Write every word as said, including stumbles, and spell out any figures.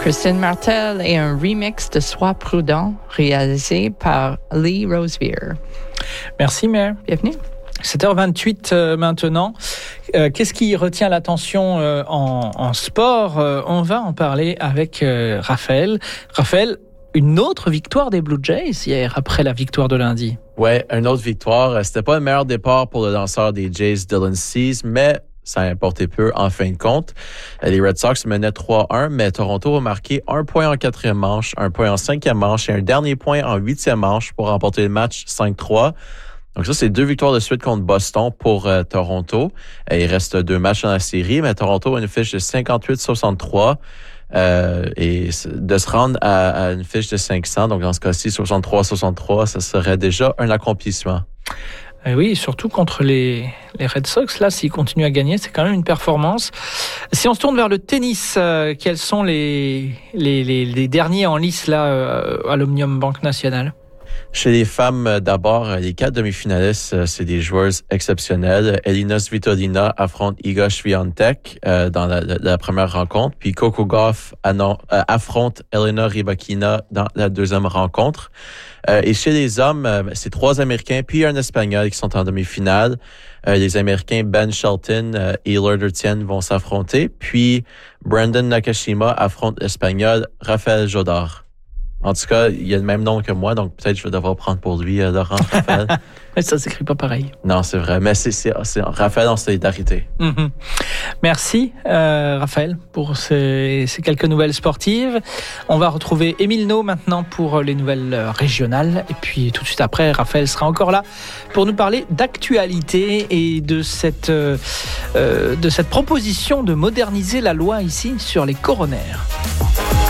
Christine Martel et un remix de Sois prudent réalisé par Lee Rosevere. Merci Mère. Bienvenue. sept heures vingt-huit euh, maintenant. Euh, qu'est-ce qui retient l'attention euh, en, en sport euh, On va en parler avec euh, Raphaël. Raphaël, une autre victoire des Blue Jays hier après la victoire de lundi. Ouais, une autre victoire. C'était pas le meilleur départ pour le lanceur des Jays, Dylan Cease, mais ça a importé peu en fin de compte. Les Red Sox menaient trois un, mais Toronto a marqué un point en quatrième manche, un point en cinquième manche et un dernier point en huitième manche pour remporter le match cinq trois. Donc ça, c'est deux victoires de suite contre Boston pour euh, Toronto. Et il reste deux matchs dans la série, mais Toronto a une fiche de cinquante-huit soixante-trois. Euh, et de se rendre à, à une fiche de cinq cents, donc dans ce cas-ci, soixante-trois soixante-trois, ça serait déjà un accomplissement. Et oui, surtout contre les, les Red Sox, là, s'ils continuent à gagner, c'est quand même une performance. Si on se tourne vers le tennis, euh, quels sont les, les, les, les derniers en lice là euh, à l'Omnium Banque Nationale? Chez les femmes, d'abord, les quatre demi-finalistes, c'est des joueuses exceptionnelles. Elina Svitolina affronte Iga Swiatek euh, dans la, la, la première rencontre, puis Coco Gauff annon, euh, affronte Elena Rybakina dans la deuxième rencontre. Euh, et chez les hommes, euh, c'est trois Américains puis un Espagnol qui sont en demi-finale. Euh, les Américains Ben Shelton euh, et Lord Etienne vont s'affronter, puis Brandon Nakashima affronte l'Espagnol Rafael Jodar. En tout cas, il a le même nom que moi, donc peut-être je vais devoir prendre pour lui euh, Laurent Raphaël. Ça s'écrit pas pareil. Non, c'est vrai, mais c'est, c'est, c'est Raphaël en solidarité. Mm-hmm. Merci euh, Raphaël pour ces, ces quelques nouvelles sportives. On va retrouver Émile No maintenant pour les nouvelles régionales. Et puis tout de suite après, Raphaël sera encore là pour nous parler d'actualité et de cette, euh, de cette proposition de moderniser la loi ici sur les coronaires.